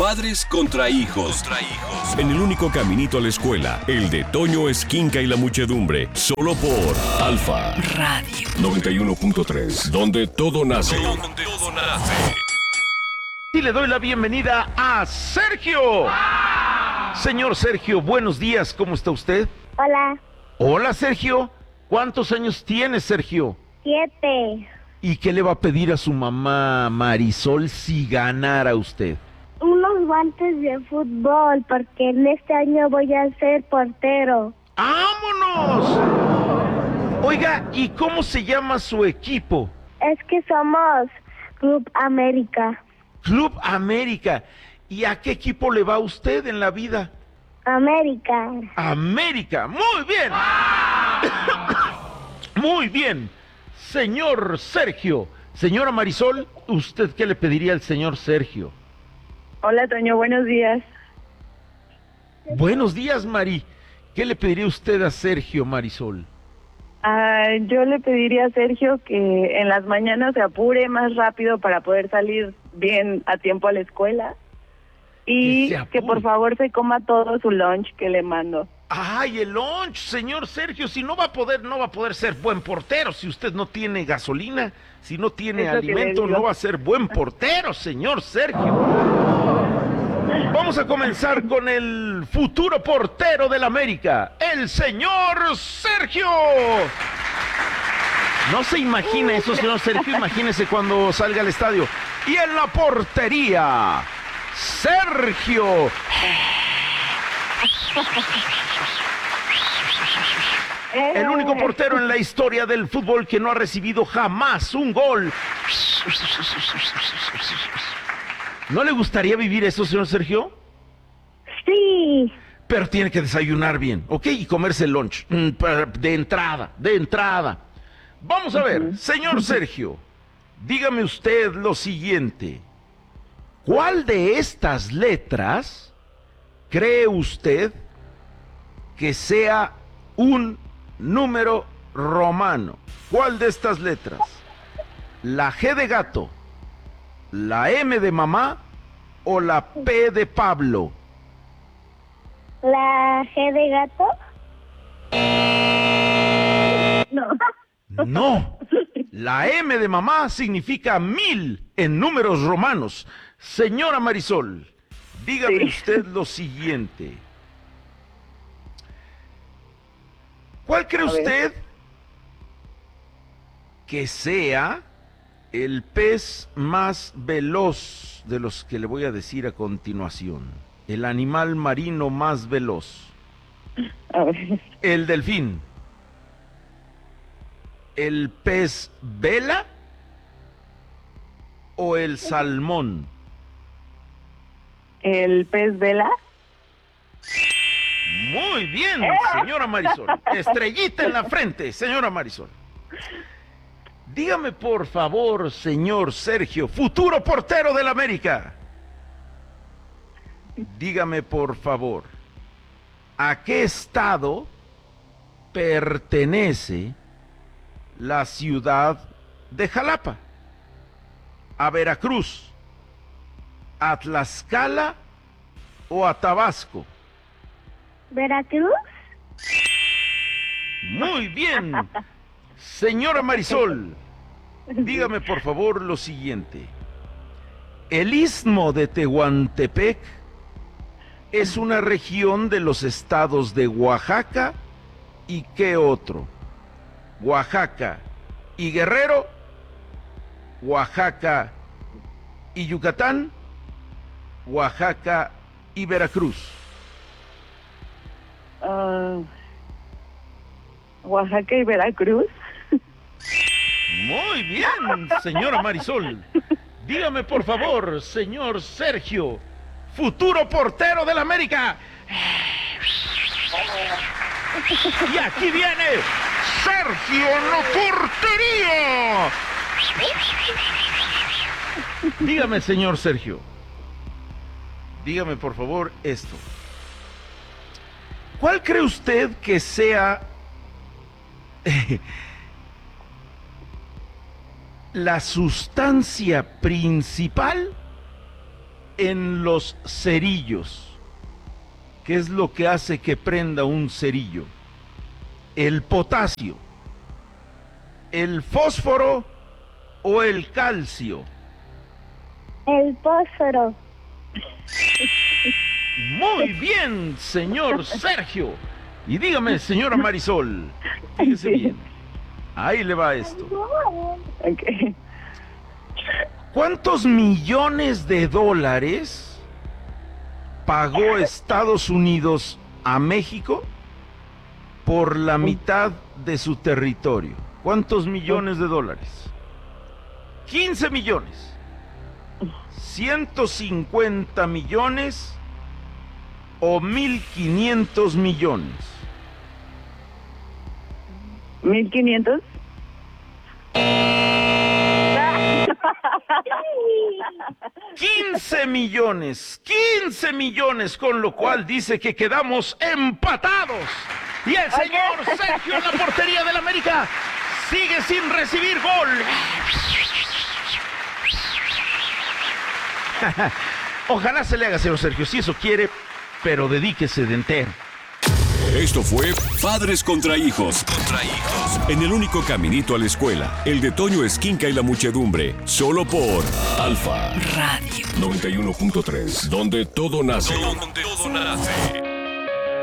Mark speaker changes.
Speaker 1: Padres contra hijos. En el único caminito a la escuela, el de Toño Esquinca y la muchedumbre. Solo por Alfa Radio 91.3, donde todo nace.
Speaker 2: Y le doy la bienvenida a Sergio. Señor Sergio, buenos días, ¿cómo está usted?
Speaker 3: Hola.
Speaker 2: Hola, Sergio. ¿Cuántos años tiene, Sergio?
Speaker 3: 7.
Speaker 2: ¿Y qué le va a pedir a su mamá Marisol si ganara usted?
Speaker 3: Unos guantes de fútbol, porque en este año voy a ser portero.
Speaker 2: ¡Vámonos! Oiga, ¿y cómo se llama su equipo?
Speaker 3: Es que somos Club América.
Speaker 2: Club América. ¿Y a qué equipo le va usted en la vida?
Speaker 3: América.
Speaker 2: América. Muy bien. Muy bien. Señor Sergio. Señora Marisol, ¿usted qué le pediría al señor Sergio?
Speaker 4: Hola, Toño, buenos días.
Speaker 2: Buenos días, Mari. ¿Qué le pediría usted a Sergio, Marisol?
Speaker 4: Yo le pediría a Sergio que en las mañanas se apure más rápido para poder salir bien a tiempo a la escuela y que por favor se coma todo su lunch que le mando.
Speaker 2: ¡Ay, el lunch, señor Sergio! Si no va a poder ser buen portero si usted no tiene gasolina, si no tiene alimento, no va a ser buen portero, señor Sergio. Vamos a comenzar con el futuro portero del América, el señor Sergio. No se imagina eso, señor Sergio, imagínese cuando salga al estadio. Y en la portería, Sergio. El único portero en la historia del fútbol que no ha recibido jamás un gol. ¿No le gustaría vivir eso, señor Sergio?
Speaker 3: Sí.
Speaker 2: Pero tiene que desayunar bien, ¿ok? Y comerse el lunch. De entrada. Vamos a ver, señor Sergio, dígame usted lo siguiente. ¿Cuál de estas letras cree usted que sea un número romano? ¿Cuál de estas letras? ¿La G de gato, la M de mamá o la P de Pablo?
Speaker 3: ¿La G de gato?
Speaker 2: No, la M de mamá significa 1000 en números romanos. Señora Marisol, dígame usted lo siguiente. ¿Cuál cree usted que sea el pez más veloz de los que le voy a decir a continuación? El animal marino más veloz.
Speaker 4: A ver.
Speaker 2: El delfín. ¿El pez vela o el salmón?
Speaker 4: ¿El pez vela?
Speaker 2: Muy bien, señora Marisol. Estrellita en la frente, señora Marisol. Dígame, por favor, señor Sergio, futuro portero del América. Dígame, por favor, ¿a qué estado pertenece la ciudad de Jalapa? ¿A Veracruz, a Tlaxcala o a Tabasco?
Speaker 3: ¿Veracruz?
Speaker 2: Muy bien. Señora Marisol, dígame por favor lo siguiente. El Istmo de Tehuantepec es una región de los estados de Oaxaca y ¿qué otro? Oaxaca y Guerrero, Oaxaca y Yucatán, Oaxaca y Veracruz.
Speaker 4: Oaxaca y Veracruz.
Speaker 2: Muy bien, señora Marisol. Dígame por favor, señor Sergio, futuro portero del América. Y aquí viene Sergio la portería. Dígame, señor Sergio. Dígame por favor esto. ¿Cuál cree usted que sea la sustancia principal en los cerillos? ¿Qué es lo que hace que prenda un cerillo? ¿El potasio, el fósforo o el calcio?
Speaker 3: El fósforo.
Speaker 2: Muy bien, señor Sergio. Y dígame, señora Marisol, fíjese bien. Ahí le va esto.
Speaker 4: Okay.
Speaker 2: ¿Cuántos millones de dólares pagó Estados Unidos a México por la mitad de su territorio? ¿Cuántos millones de dólares? 15 millones. 150 millones o 1.500 millones.
Speaker 4: 1.500.
Speaker 2: 15 millones, con lo cual dice que quedamos empatados. Y el señor Sergio en la portería del América sigue sin recibir gol. Ojalá se le haga, señor Sergio, si eso quiere, pero dedíquese de entero.
Speaker 1: Esto fue Padres contra Hijos. En el único caminito a la escuela, el de Toño Esquinca y la muchedumbre, solo por Alfa Radio 91.3, donde todo nace.